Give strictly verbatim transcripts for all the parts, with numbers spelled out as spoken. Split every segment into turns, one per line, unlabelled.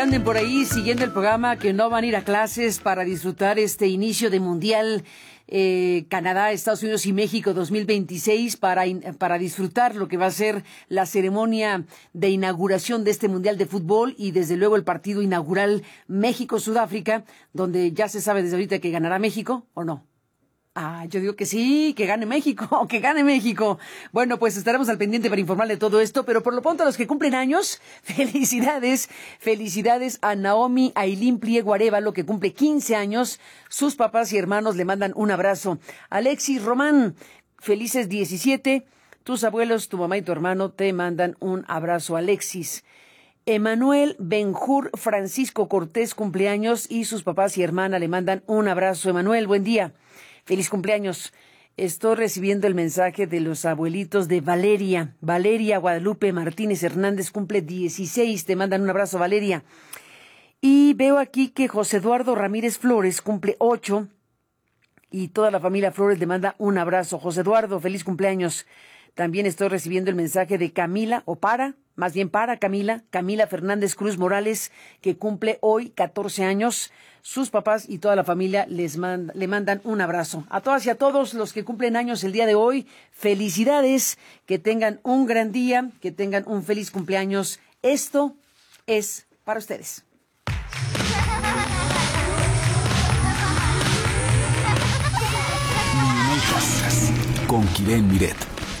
que anden por ahí siguiendo el programa, que no van a ir a clases para disfrutar este inicio de Mundial eh, Canadá, Estados Unidos y México dos mil veintiséis, para, para disfrutar lo que va a ser la ceremonia de inauguración de este Mundial de Fútbol y desde luego el partido inaugural México-Sudáfrica, donde ya se sabe desde ahorita que ganará México, ¿o no? Ah, yo digo que sí, que gane México, que gane México. Bueno, pues estaremos al pendiente para informarle de todo esto, pero por lo pronto a los que cumplen años, felicidades, felicidades a Naomi Ailín Pliego Arévalo, que cumple quince años. Sus papás y hermanos le mandan un abrazo. Alexis Román, felices diecisiete. Tus abuelos, tu mamá y tu hermano te mandan un abrazo, Alexis. Emanuel Benjur Francisco Cortés, cumpleaños, y sus papás y hermana le mandan un abrazo. Emanuel, buen día. Feliz cumpleaños. Estoy recibiendo el mensaje de los abuelitos de Valeria. Valeria Guadalupe Martínez Hernández cumple dieciséis. Te mandan un abrazo, Valeria. Y veo aquí que José Eduardo Ramírez Flores cumple ocho. Y toda la familia Flores le manda un abrazo. José Eduardo, feliz cumpleaños. También estoy recibiendo el mensaje de Camila, o para, más bien para Camila, Camila Fernández Cruz Morales, que cumple hoy catorce años. Sus papás y toda la familia les mand- le mandan un abrazo. A todas y a todos los que cumplen años el día de hoy, felicidades, que tengan un gran día, que tengan un feliz cumpleaños. Esto es para ustedes.
Con Kiren Miret.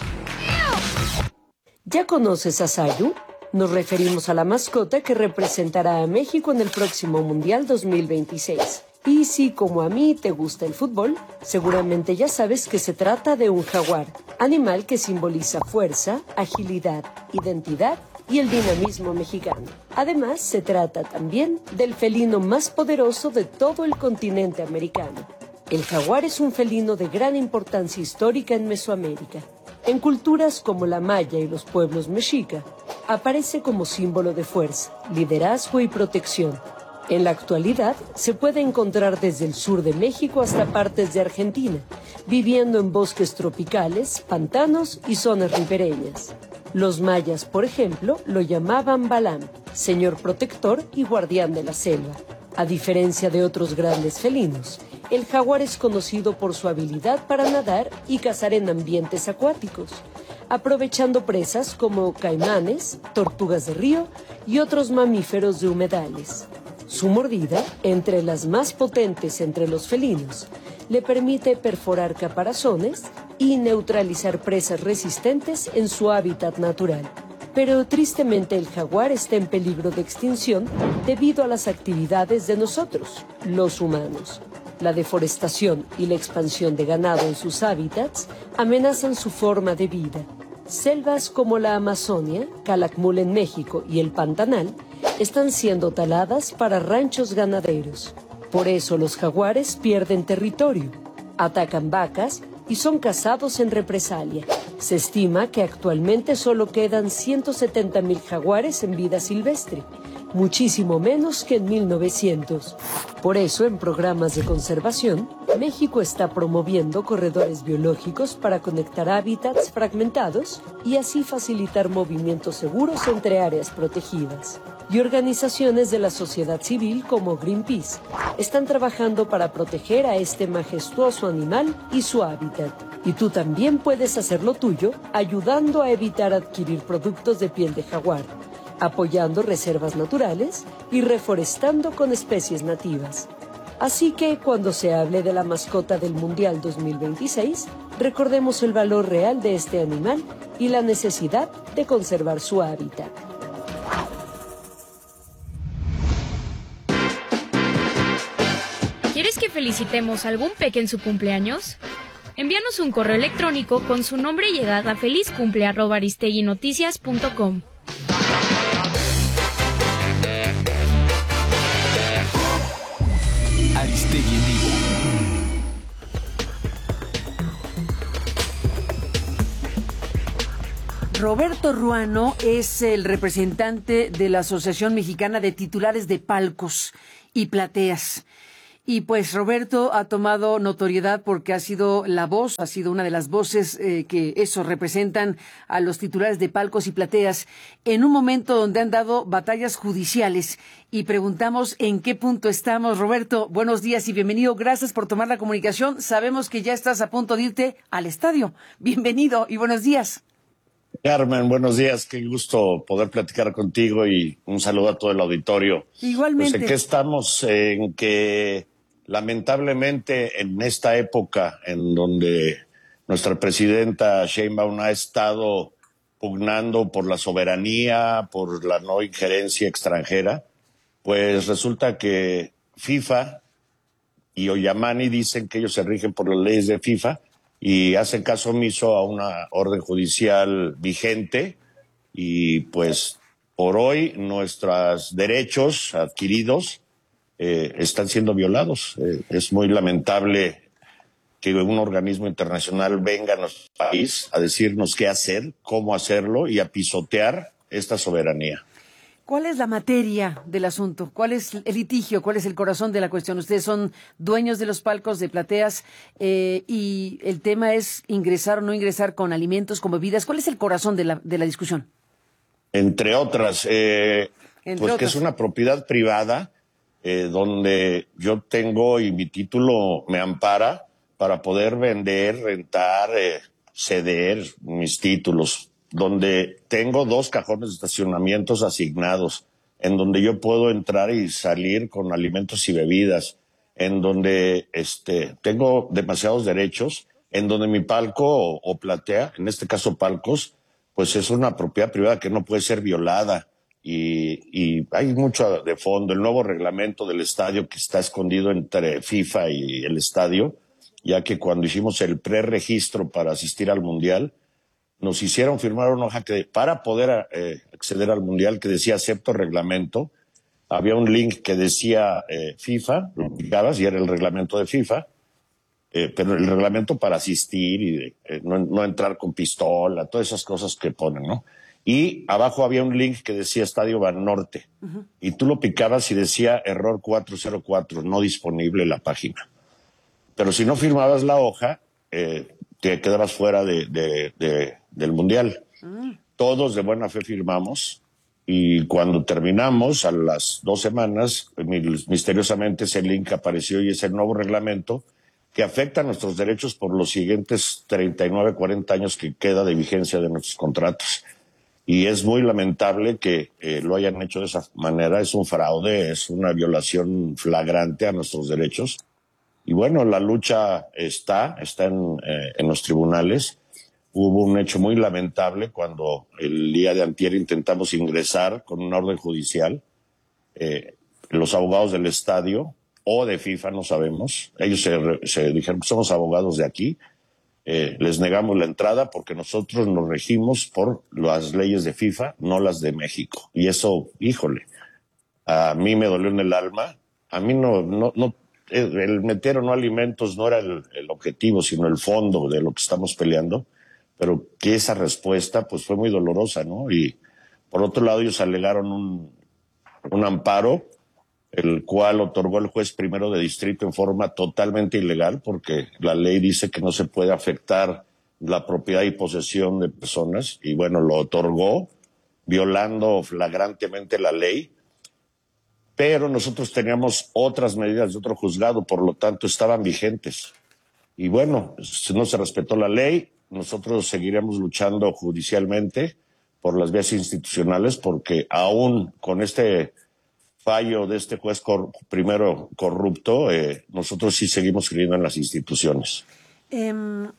¿Ya conoces a Sayu? Nos referimos a la mascota que representará a México en el próximo Mundial dos mil veintiséis. Y si, como a mí, te gusta el fútbol, seguramente ya sabes que se trata de un jaguar, animal que simboliza fuerza, agilidad, identidad y el dinamismo mexicano. Además, se trata también del felino más poderoso de todo el continente americano. El jaguar es un felino de gran importancia histórica en Mesoamérica. En culturas como la maya y los pueblos mexica, aparece como símbolo de fuerza, liderazgo y protección. En la actualidad, se puede encontrar desde el sur de México hasta partes de Argentina, viviendo en bosques tropicales, pantanos y zonas ribereñas. Los mayas, por ejemplo, lo llamaban Balam, señor protector y guardián de la selva. A diferencia de otros grandes felinos, el jaguar es conocido por su habilidad para nadar y cazar en ambientes acuáticos, aprovechando presas como caimanes, tortugas de río y otros mamíferos de humedales. Su mordida, entre las más potentes entre los felinos, le permite perforar caparazones y neutralizar presas resistentes en su hábitat natural. Pero tristemente el jaguar está en peligro de extinción debido a las actividades de nosotros, los humanos. La deforestación y la expansión de ganado en sus hábitats amenazan su forma de vida. Selvas como la Amazonia, Calakmul en México y el Pantanal están siendo taladas para ranchos ganaderos. Por eso los jaguares pierden territorio, atacan vacas y son cazados en represalia. Se estima que actualmente solo quedan ciento setenta mil jaguares en vida silvestre, muchísimo menos que en mil novecientos. Por eso, en programas de conservación, México está promoviendo corredores biológicos para conectar hábitats fragmentados y así facilitar movimientos seguros entre áreas protegidas. Y organizaciones de la sociedad civil como Greenpeace están trabajando para proteger a este majestuoso animal y su hábitat. Y tú también puedes hacer lo tuyo ayudando a evitar adquirir productos de piel de jaguar, apoyando reservas naturales y reforestando con especies nativas. Así que cuando se hable de la mascota del Mundial dos mil veintiséis, recordemos el valor real de este animal y la necesidad de conservar su hábitat.
¿Quieres que felicitemos a algún peque en su cumpleaños? Envíanos un correo electrónico con su nombre y edad a felizcumple arroba aristeguinoticias punto com.
Aristegui en vivo.
Roberto Ruano es el representante de la Asociación Mexicana de Titulares de Palcos y Plateas. Y pues Roberto ha tomado notoriedad porque ha sido la voz, ha sido una de las voces eh, que eso representan a los titulares de palcos y plateas en un momento donde han dado batallas judiciales. Y preguntamos en qué punto estamos. Roberto, buenos días y bienvenido. Gracias por tomar la comunicación. Sabemos que ya estás a punto de irte al estadio. Bienvenido y buenos días.
Carmen, buenos días, qué gusto poder platicar contigo y un saludo a todo el auditorio.
Igualmente.
Pues en qué estamos, en que lamentablemente en esta época en donde nuestra presidenta Sheinbaum ha estado pugnando por la soberanía, por la no injerencia extranjera, pues resulta que FIFA y Oyamani dicen que ellos se rigen por las leyes de FIFA y hacen caso omiso a una orden judicial vigente y pues por hoy nuestros derechos adquiridos eh, están siendo violados. Eh, es muy lamentable que un organismo internacional venga a nuestro país a decirnos qué hacer, cómo hacerlo y a pisotear esta soberanía.
¿Cuál es la materia del asunto? ¿Cuál es el litigio? ¿Cuál es el corazón de la cuestión? Ustedes son dueños de los palcos de plateas eh, y el tema es ingresar o no ingresar con alimentos, con bebidas. ¿Cuál es el corazón de la, de la discusión?
Entre otras, eh,
Entre
pues
otras.
que es una propiedad privada eh, donde yo tengo y mi título me ampara para poder vender, rentar, eh, ceder mis títulos, donde tengo dos cajones de estacionamientos asignados, en donde yo puedo entrar y salir con alimentos y bebidas, en donde este, tengo demasiados derechos, en donde mi palco o, o platea, en este caso palcos, pues es una propiedad privada que no puede ser violada. Y, y hay mucho de fondo. El nuevo reglamento del estadio que está escondido entre FIFA y el estadio, ya que cuando hicimos el preregistro para asistir al Mundial, nos hicieron firmar una hoja que para poder eh, acceder al Mundial que decía acepto reglamento. Había un link que decía eh, FIFA, lo clicabas y era el reglamento de FIFA, eh, pero el reglamento para asistir y eh, no, no entrar con pistola, todas esas cosas que ponen, ¿no? Y abajo había un link que decía Estadio Banorte, uh-huh. Y tú lo picabas y decía error cuatro cero cuatro, no disponible la página. Pero si no firmabas la hoja, eh, te quedabas fuera de, de, de, del Mundial. Mm. Todos de buena fe firmamos y cuando terminamos, a las dos semanas, misteriosamente ese link apareció y es el nuevo reglamento que afecta a nuestros derechos por los siguientes treinta y nueve, cuarenta años que queda de vigencia de nuestros contratos. Y es muy lamentable que eh, lo hayan hecho de esa manera. Es un fraude, es una violación flagrante a nuestros derechos. Y bueno, la lucha está, está en, eh, en los tribunales. Hubo un hecho muy lamentable cuando el día de antier intentamos ingresar con una orden judicial. Eh, los abogados del estadio o de FIFA, no sabemos. Ellos se, se dijeron que somos abogados de aquí. Eh, les negamos la entrada porque nosotros nos regimos por las leyes de FIFA, no las de México. Y eso, híjole, a mí me dolió en el alma. A mí no, no, no el meter o no alimentos no era el, el objetivo, sino el fondo de lo que estamos peleando, pero que esa respuesta pues fue muy dolorosa, ¿no? Y por otro lado ellos alegaron un, un amparo, el cual otorgó el juez primero de distrito en forma totalmente ilegal, porque la ley dice que no se puede afectar la propiedad y posesión de personas, y bueno, lo otorgó violando flagrantemente la ley. Pero nosotros teníamos otras medidas de otro juzgado, por lo tanto estaban vigentes. Y bueno, no se respetó la ley, nosotros seguiremos luchando judicialmente por las vías institucionales, porque aún con este fallo de este juez cor- primero corrupto, eh, nosotros sí seguimos creyendo en las instituciones.
Eh,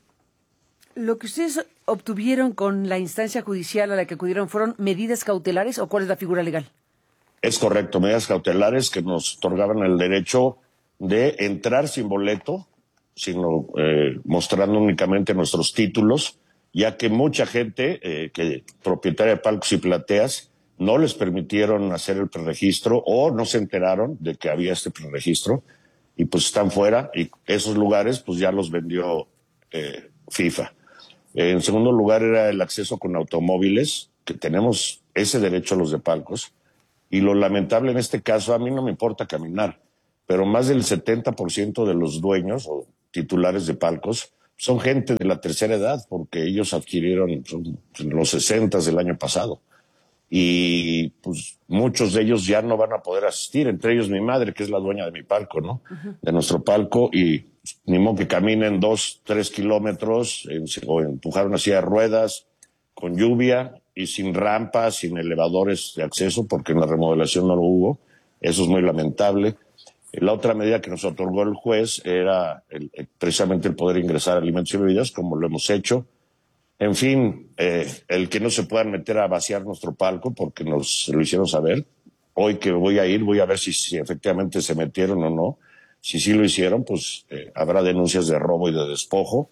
¿Lo que ustedes obtuvieron con la instancia judicial a la que acudieron fueron medidas cautelares o cuál es la figura legal?
Es correcto, medidas cautelares que nos otorgaban el derecho de entrar sin boleto, sino eh, mostrando únicamente nuestros títulos, ya que mucha gente, eh, que propietaria de palcos y plateas, no les permitieron hacer el preregistro o no se enteraron de que había este preregistro y pues están fuera y esos lugares pues ya los vendió eh, FIFA. Eh, en segundo lugar era el acceso con automóviles, que tenemos ese derecho a los de palcos. Y lo lamentable en este caso, a mí no me importa caminar, pero más del setenta por ciento de los dueños o titulares de palcos son gente de la tercera edad, porque ellos adquirieron en los sesentas del año pasado. Y pues muchos de ellos ya no van a poder asistir, entre ellos mi madre, que es la dueña de mi palco, ¿no? Uh-huh. De nuestro palco, y pues, ni modo que caminen dos, tres kilómetros, en, o empujar una silla de ruedas, con lluvia y sin rampas, sin elevadores de acceso, porque en la remodelación no lo hubo. Eso es muy lamentable. La otra medida que nos otorgó el juez era el, precisamente el poder ingresar alimentos y bebidas, como lo hemos hecho. En fin, eh, el que no se puedan meter a vaciar nuestro palco, porque nos lo hicieron saber. Hoy que voy a ir, voy a ver si, si efectivamente se metieron o no. Si sí lo hicieron, pues eh, habrá denuncias de robo y de despojo.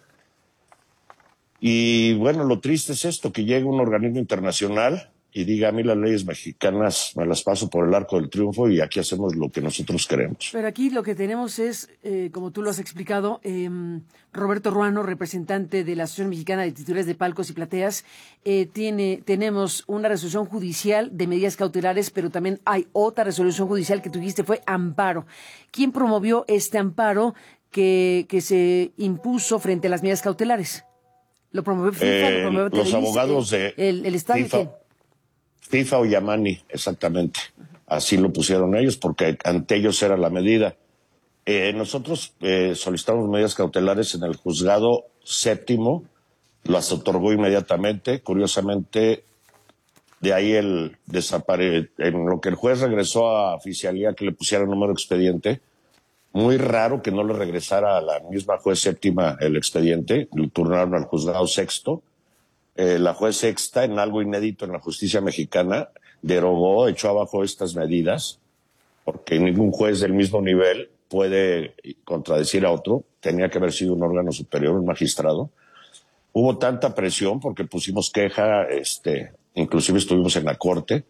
Y bueno, lo triste es esto, que llegue un organismo internacional y diga: a mí las leyes mexicanas me las paso por el arco del triunfo y aquí hacemos lo que nosotros queremos.
Pero aquí lo que tenemos es, eh, como tú lo has explicado, eh, Roberto Ruano, representante de la Asociación Mexicana de Titulares de Palcos y Plateas, eh, tiene, tenemos una resolución judicial de medidas cautelares, pero también hay otra resolución judicial que tú dijiste fue amparo. ¿Quién promovió este amparo que, que se impuso frente a las medidas cautelares? ¿Lo promovió FIFA?
Eh,
¿Lo promovió
los
Televisa,
abogados de
el, el Estado?
FIFA. FIFA o Yamani, exactamente. Así lo pusieron ellos, porque ante ellos era la medida. Eh, nosotros eh, solicitamos medidas cautelares en el juzgado séptimo, las otorgó inmediatamente. Curiosamente, de ahí el desapare... en lo que el juez regresó a oficialía que le pusiera número de expediente, muy raro que no le regresara a la misma juez séptima el expediente, lo turnaron al juzgado sexto. Eh, la juez sexta, en algo inédito en la justicia mexicana, derogó, echó abajo estas medidas, porque ningún juez del mismo nivel puede contradecir a otro. Tenía que haber sido un órgano superior, un magistrado. Hubo tanta presión porque pusimos queja, este, inclusive estuvimos en la corte,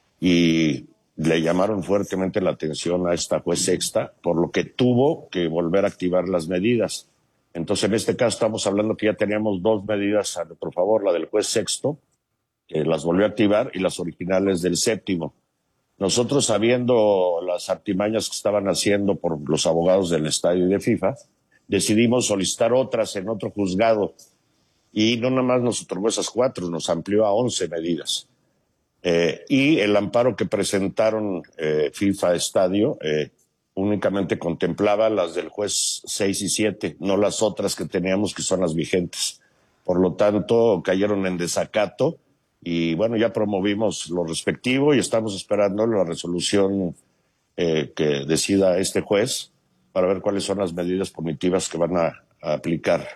y le llamaron fuertemente la atención a esta juez sexta, por lo que tuvo que volver a activar las medidas. Entonces, en este caso estamos hablando que ya teníamos dos medidas a nuestro favor, la del juez sexto, que las volvió a activar, y las originales del séptimo. Nosotros, sabiendo las artimañas que estaban haciendo por los abogados del estadio y de FIFA, decidimos solicitar otras en otro juzgado, y no nada más nos otorgó esas cuatro, nos amplió a once medidas. Eh, y el amparo que presentaron eh, FIFA Estadio eh, únicamente contemplaba las del juez seis y siete, no las otras que teníamos, que son las vigentes. Por lo tanto, cayeron en desacato y bueno, ya promovimos lo respectivo y estamos esperando la resolución eh, que decida este juez para ver cuáles son las medidas punitivas que van a, a aplicar.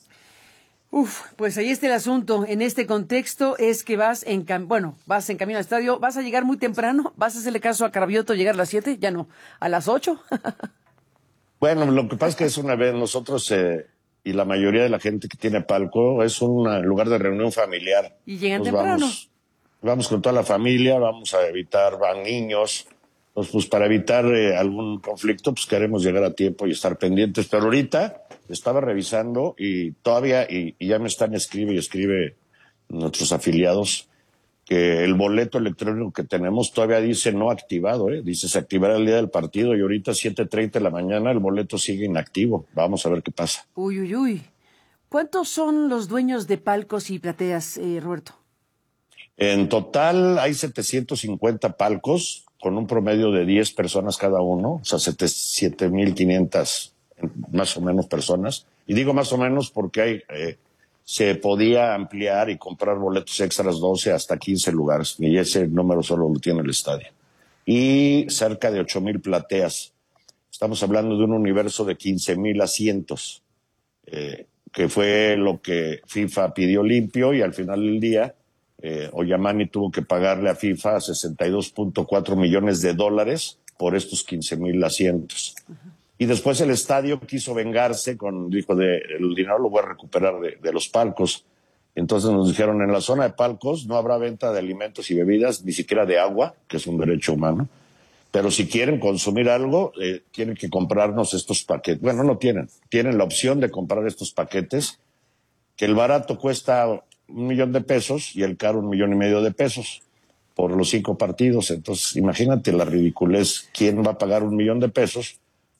Uf, pues ahí está el asunto. En este contexto es que vas en cam- bueno, vas en camino al estadio, vas a llegar muy temprano, vas a hacerle caso a Cravioto, llegar a las siete, ya no, a las ocho.
Bueno, lo que pasa es que es una vez, nosotros eh, y la mayoría de la gente que tiene palco es un lugar de reunión familiar.
Y llegan
Nos
temprano.
Vamos, vamos con toda la familia, vamos a evitar, van niños. Pues, pues para evitar eh, algún conflicto, pues queremos llegar a tiempo y estar pendientes. Pero ahorita estaba revisando y todavía, y, y ya me están escribe y escribe nuestros afiliados, que el boleto electrónico que tenemos todavía dice no activado, ¿eh? Dice se activará el día del partido y ahorita siete treinta de la mañana el boleto sigue inactivo. Vamos a ver qué pasa.
Uy, uy, uy. ¿Cuántos son los dueños de palcos y plateas, eh, Roberto?
En total hay setecientos cincuenta palcos, con un promedio de diez personas cada uno, o sea, siete mil quinientas más o menos personas. Y digo más o menos porque hay, eh, se podía ampliar y comprar boletos extras doce hasta quince lugares, y ese número solo lo tiene el estadio. Y cerca de ocho mil plateas. Estamos hablando de un universo de quince mil asientos, eh, que fue lo que FIFA pidió limpio, y al final del día Eh, Oyamani tuvo que pagarle a FIFA sesenta y dos punto cuatro millones de dólares por estos quince mil asientos. Uh-huh. Y después el estadio quiso vengarse con, dijo, de, el dinero lo voy a recuperar de, de los palcos. Entonces nos dijeron, en la zona de palcos no habrá venta de alimentos y bebidas, ni siquiera de agua, que es un derecho humano. Pero si quieren consumir algo, eh, tienen que comprarnos estos paquetes. Bueno, no tienen. Tienen la opción de comprar estos paquetes, que el barato cuesta un millón de pesos y el caro un millón y medio de pesos por los cinco partidos. Entonces, imagínate la ridiculez. ¿Quién va a pagar un millón de pesos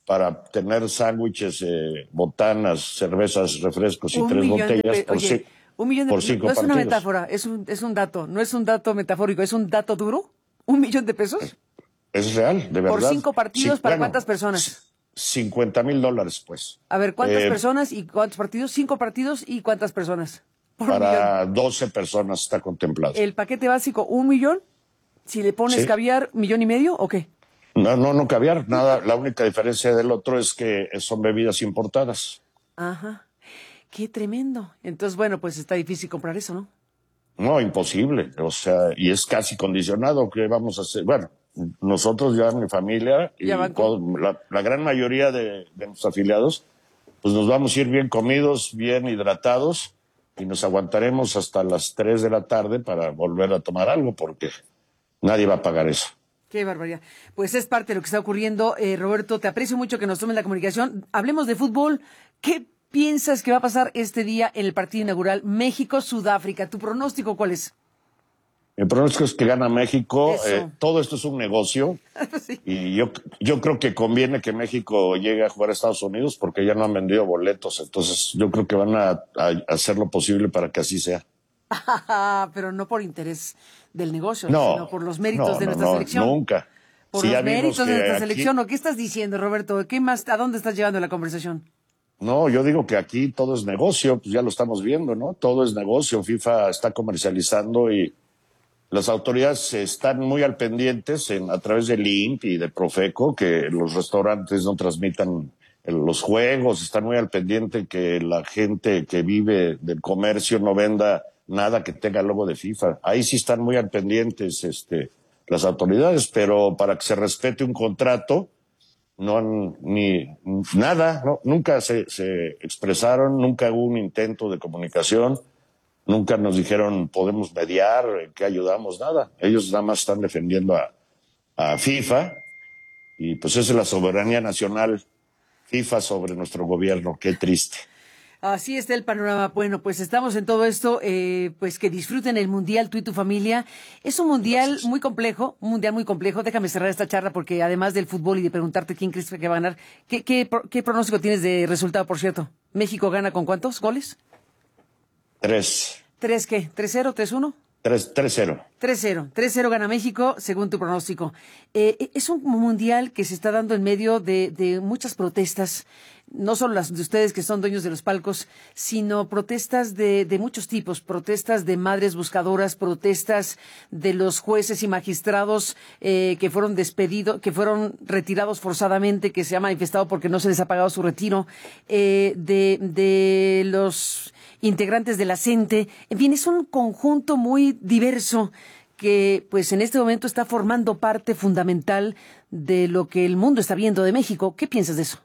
para tener sándwiches, eh, botanas, cervezas, refrescos y
un
tres
millón
botellas
de,
por,
oye,
ci-
un millón de
por
pesos.
cinco
No es una
partidos.
metáfora, es un, es un dato, no es un dato metafórico, es un dato duro. ¿Un millón de pesos?
Es real, de verdad.
¿Por cinco partidos
Sí,
para
bueno,
cuántas personas?
cincuenta mil dólares, pues.
A ver, ¿cuántas
Eh,
personas y cuántos partidos? Cinco partidos y cuántas personas. Por un millón.
Para doce personas está contemplado.
El paquete básico, un millón. Si le pones
Sí.
caviar, millón y medio, ¿o qué?
No, no, no caviar, nada. La única diferencia del otro es que son bebidas importadas.
Ajá. Qué tremendo. Entonces, bueno, pues está difícil comprar eso, ¿no?
No, imposible. O sea, y es casi condicionado. ¿Qué vamos a hacer? Bueno, nosotros ya, mi familia y
Ya van con-
todo- la, la gran mayoría de, de nuestros afiliados, pues nos vamos a ir bien comidos, bien hidratados y nos aguantaremos hasta las tres de la tarde para volver a tomar algo porque nadie va a pagar eso.
Qué barbaridad. Pues es parte de lo que está ocurriendo. Eh, Roberto, te aprecio mucho que nos tomes la comunicación. Hablemos de fútbol. ¿Qué piensas que va a pasar este día en el partido inaugural México-Sudáfrica? ¿Tu pronóstico cuál es?
Mi pronóstico es que gana México.
Eso.
Eh, todo esto es un negocio.
Sí.
Y yo, yo creo que conviene que México llegue a jugar a Estados Unidos porque ya no han vendido boletos. Entonces yo creo que van a, a hacer lo posible para que así sea.
Pero no por interés del negocio,
No,
sino por los méritos
no,
de
no,
nuestra
no,
selección.
nunca.
Por
Si ya
los
vimos
méritos de
que
nuestra
aquí-
selección. ¿O qué estás diciendo, Roberto? ¿Qué más, ¿A dónde estás llevando la conversación?
No, yo digo que aquí todo es negocio, pues ya lo estamos viendo, ¿no? Todo es negocio. FIFA está comercializando y las autoridades están muy al pendientes en, a través del I N P y de Profeco que los restaurantes no transmitan el- los juegos, están muy al pendiente que la gente que vive del comercio no venda nada que tenga logo de FIFA. Ahí sí están muy al pendientes este, las autoridades, pero para que se respete un contrato, no han ni nada, no, nunca se, se expresaron, nunca hubo un intento de comunicación. Nunca nos dijeron, podemos mediar, ¿en qué ayudamos? Nada. Ellos nada más están defendiendo a, a FIFA y pues esa es la soberanía nacional, FIFA sobre nuestro gobierno. Qué triste.
Así está el panorama. Bueno, pues estamos en todo esto, eh, pues que disfruten el Mundial, tú y tu familia. Es un Mundial
Gracias.
muy complejo, un Mundial muy complejo. Déjame cerrar esta charla porque además del fútbol y de preguntarte quién crees que va a ganar, ¿qué, qué, pro- qué pronóstico tienes de resultado, por cierto? ¿México gana con cuántos goles?
Tres.
¿Tres qué? ¿Tres cero? ¿Tres uno?
Tres, tres cero.
tres cero. tres cero gana México, según tu pronóstico. Eh, es un mundial que se está dando en medio de, de muchas protestas, no solo las de ustedes que son dueños de los palcos, sino protestas de, de muchos tipos, protestas de madres buscadoras, protestas de los jueces y magistrados eh, que fueron despedidos, que fueron retirados forzadamente, que se ha manifestado porque no se les ha pagado su retiro, eh, de, de los integrantes de la CENTE. En fin, es un conjunto muy diverso que pues en este momento está formando parte fundamental de lo que el mundo está viendo de México. ¿Qué piensas de eso?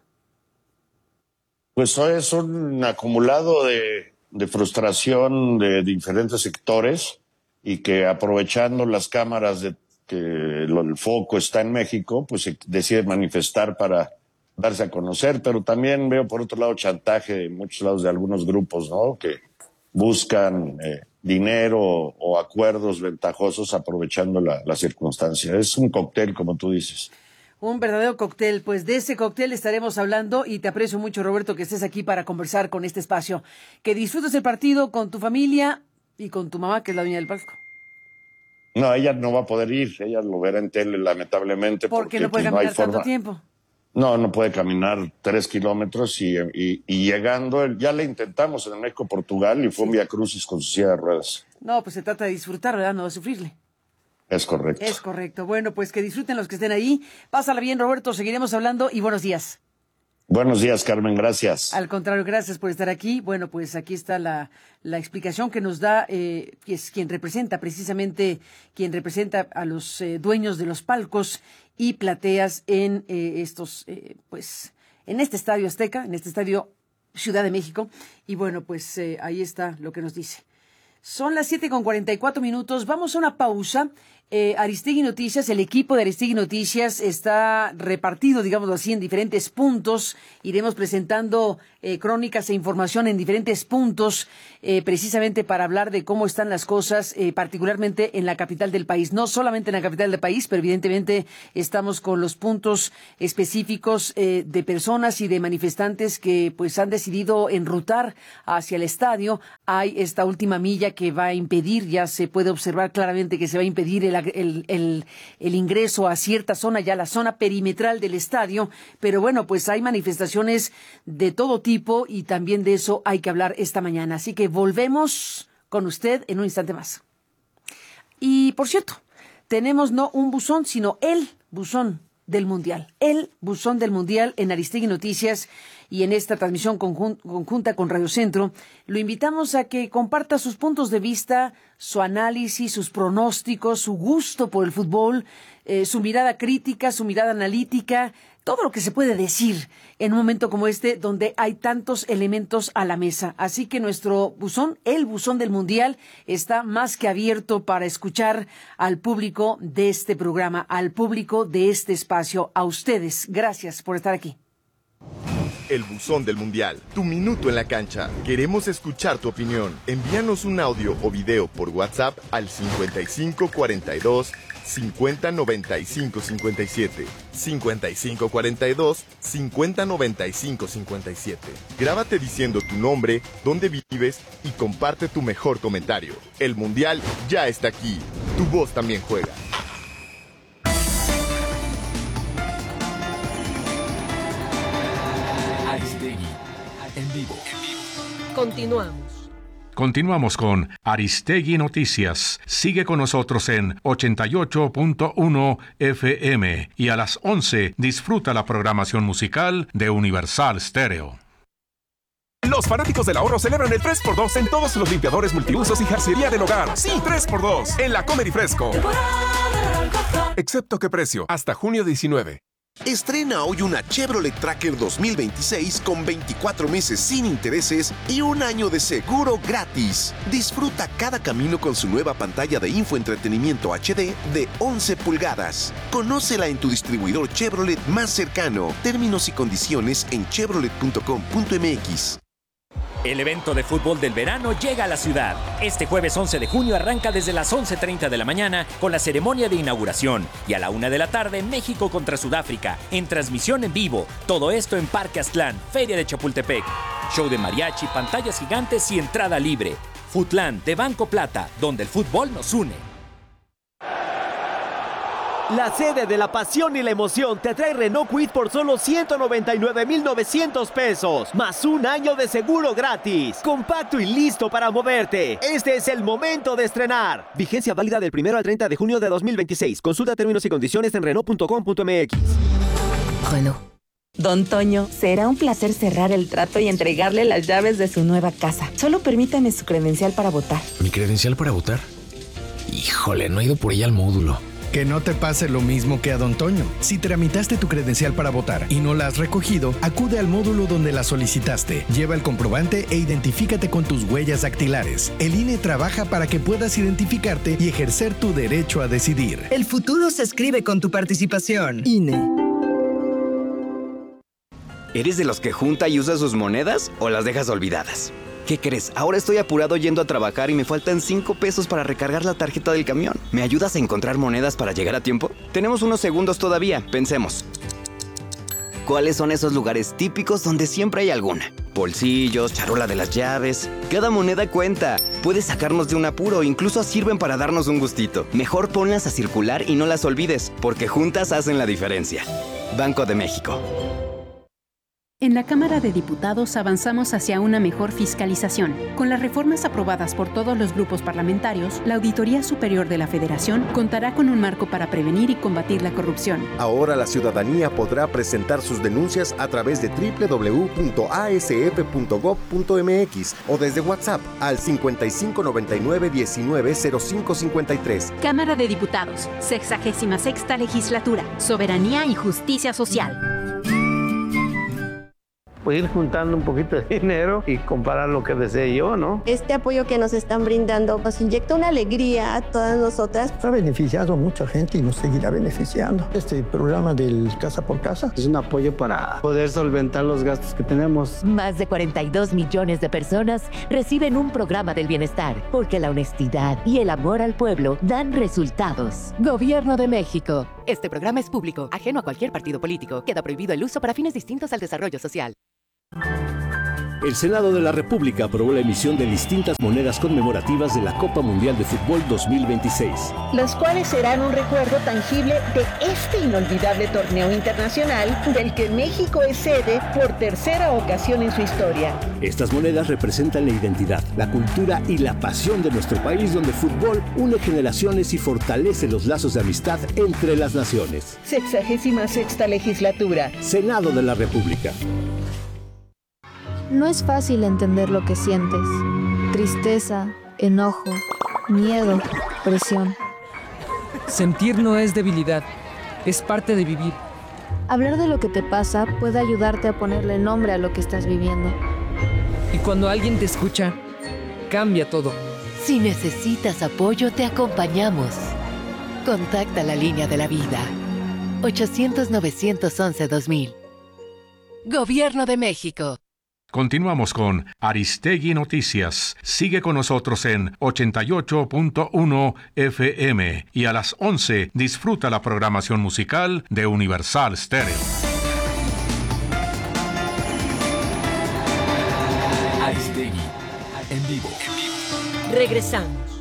Pues es un acumulado de, de frustración de diferentes sectores y que aprovechando las cámaras de que lo- el foco está en México, pues se decide manifestar para darse a conocer, pero también veo por otro lado chantaje de muchos lados de algunos grupos, ¿no? Que buscan eh, dinero o acuerdos ventajosos aprovechando la, la circunstancia. Es un cóctel, como tú dices.
Un verdadero cóctel. Pues de ese cóctel estaremos hablando y te aprecio mucho, Roberto, que estés aquí para conversar con este espacio. Que disfrutes el partido con tu familia y con tu mamá, que es la dueña del palco.
No, ella no va a poder ir, ella lo verá en tele lamentablemente.
Porque
Porque
no puede
pues, no hay
caminar tanto
forma.
tiempo.
No, no puede caminar tres kilómetros y, y, y llegando, ya le intentamos en México, Portugal, y fue un viacrucis con su silla de ruedas.
No, pues se trata de disfrutar, ¿verdad? No de sufrirle.
Es correcto.
Es correcto. Bueno, pues que disfruten los que estén ahí. Pásala bien, Roberto. Seguiremos hablando y buenos días.
Buenos días, Carmen, gracias.
Al contrario, gracias por estar aquí. Bueno, pues aquí está la, la explicación que nos da, eh, que es quien representa, precisamente quien representa a los eh, dueños de los palcos y plateas en eh, estos, eh, pues, en este Estadio Azteca, en este Estadio Ciudad de México. Y bueno, pues eh, ahí está lo que nos dice. Son las siete con cuarenta y cuatro minutos. Vamos a una pausa. Eh, Aristegui Noticias, el equipo de Aristegui Noticias está repartido, digamos así, en diferentes puntos. Iremos presentando eh, crónicas e información en diferentes puntos, eh, precisamente para hablar de cómo están las cosas, eh, particularmente en la capital del país. No solamente en la capital del país, pero evidentemente estamos con los puntos específicos eh, de personas y de manifestantes que pues han decidido enrutar hacia el estadio. Hay esta última milla que va a impedir, ya se puede observar claramente que se va a impedir el El, el, el ingreso a cierta zona, ya la zona perimetral del estadio, pero bueno, pues hay manifestaciones de todo tipo y también de eso hay que hablar esta mañana. Así que volvemos con usted en un instante más. Y por cierto, tenemos no un buzón, sino el buzón del Mundial, el buzón del Mundial en Aristegui Noticias y en esta transmisión conjun- conjunta con Radio Centro. Lo invitamos a que comparta sus puntos de vista, su análisis, sus pronósticos, su gusto por el fútbol, eh, su mirada crítica, su mirada analítica, todo lo que se puede decir en un momento como este donde hay tantos elementos a la mesa. Así que nuestro buzón, el buzón del Mundial, está más que abierto para escuchar al público de este programa, al público de este espacio, a ustedes. Gracias por estar aquí.
El buzón del Mundial, tu minuto en la cancha. Queremos escuchar tu opinión. Envíanos un audio o video por WhatsApp al cincuenta y cinco cuarenta y dos cincuenta noventa y cinco cincuenta y siete. cincuenta y cinco cuarenta y dos cincuenta noventa y cinco cincuenta y siete. Grábate diciendo tu nombre, dónde vives y comparte tu mejor comentario. El Mundial ya está aquí. Tu voz también juega.
Aristegui, en vivo.
Continuamos.
Continuamos con Aristegui Noticias. Sigue con nosotros en ochenta y ocho punto uno F M y a las once disfruta la programación musical de Universal Stereo.
Los fanáticos del ahorro celebran el tres por dos en todos los limpiadores multiusos y jarcería del hogar. Sí, tres por dos en la Comer y Fresco. Excepto qué precio, hasta junio diecinueve.
Estrena hoy una Chevrolet Tracker dos mil veintiséis con veinticuatro meses sin intereses y un año de seguro gratis. Disfruta cada camino con su nueva pantalla de infoentretenimiento H D de once pulgadas. Conócela en tu distribuidor Chevrolet más cercano. Términos y condiciones en chevrolet punto com punto m x.
El evento de fútbol del verano llega a la ciudad. Este jueves once de junio arranca desde las once treinta de la mañana con la ceremonia de inauguración y a la una de la tarde México contra Sudáfrica en transmisión en vivo. Todo esto en Parque Aztlán, Feria de Chapultepec. Show de mariachi, pantallas gigantes y entrada libre. Futlán de Banco Plata, donde el fútbol nos une.
La sede de la pasión y la emoción te trae Renault Kwid por solo ciento noventa y nueve mil novecientos pesos, más un año de seguro gratis. Compacto y listo para moverte. Este es el momento de estrenar. Vigencia válida del primero al treinta de junio de dos mil veintiséis. Consulta términos y condiciones en renault punto com punto m x.
Renault. Don Toño, será un placer cerrar el trato y entregarle las llaves de su nueva casa. Solo permítame su credencial para votar.
¿Mi credencial para votar? Híjole, no he ido por ella al módulo.
Que no te pase lo mismo que a Don Toño. Si tramitaste tu credencial para votar y no la has recogido, acude al módulo donde la solicitaste. Lleva el comprobante e identifícate con tus huellas dactilares. El I N E trabaja para que puedas identificarte y ejercer tu derecho a decidir.
El futuro se escribe con tu participación.
I N E.
¿Eres de los que junta y usa sus monedas o las dejas olvidadas? ¿Qué crees? Ahora estoy apurado yendo a trabajar y me faltan cinco pesos para recargar la tarjeta del camión. ¿Me ayudas a encontrar monedas para llegar a tiempo? Tenemos unos segundos todavía, pensemos. ¿Cuáles son esos lugares típicos donde siempre hay alguna? Bolsillos, charola de las llaves. Cada moneda cuenta. Puede sacarnos de un apuro, incluso sirven para darnos un gustito. Mejor ponlas a circular y no las olvides, porque juntas hacen la diferencia. Banco de México.
En la Cámara de Diputados avanzamos hacia una mejor fiscalización. Con las reformas aprobadas por todos los grupos parlamentarios, la Auditoría Superior de la Federación contará con un marco para prevenir y combatir la corrupción.
Ahora la ciudadanía podrá presentar sus denuncias a través de doble u doble u doble u punto a s f punto gob punto m x o desde WhatsApp al cincuenta y cinco noventa y nueve diecinueve cero cinco cincuenta y tres.
Cámara de Diputados, sexagésima sexta legislatura, soberanía y justicia social.
pues ir juntando un poquito de dinero y comprar lo que desee yo, ¿no?
Este apoyo que nos están brindando nos inyecta una alegría a todas nosotras.
Ha beneficiado a mucha gente y nos seguirá beneficiando. Este programa del Casa por Casa
es un apoyo para poder solventar los gastos que tenemos.
Más de cuarenta y dos millones de personas reciben un programa del bienestar, porque la honestidad y el amor al pueblo dan resultados. Gobierno de México.
Este programa es público, ajeno a cualquier partido político. Queda prohibido el uso para fines distintos al desarrollo social.
El Senado de la República aprobó la emisión de distintas monedas conmemorativas de la Copa Mundial de Fútbol dos mil veintiséis.
Las cuales serán un recuerdo tangible de este inolvidable torneo internacional del que México es sede por tercera ocasión en su historia.
Estas monedas representan la identidad, la cultura y la pasión de nuestro país, donde el fútbol une generaciones y fortalece los lazos de amistad entre las naciones.
Sexagésima sexta legislatura.
Senado de la República.
No es fácil entender lo que sientes. Tristeza, enojo, miedo, presión.
Sentir no es debilidad, es parte de vivir.
Hablar de lo que te pasa puede ayudarte a ponerle nombre a lo que estás viviendo.
Y cuando alguien te escucha, cambia todo.
Si necesitas apoyo, te acompañamos. Contacta la línea de la vida. ochocientos, novecientos once, dos mil. Gobierno de México.
Continuamos con Aristegui Noticias. Sigue con nosotros en ochenta y ocho punto uno F M y a las once disfruta la programación musical de Universal Stereo.
Aristegui en vivo.
Regresamos.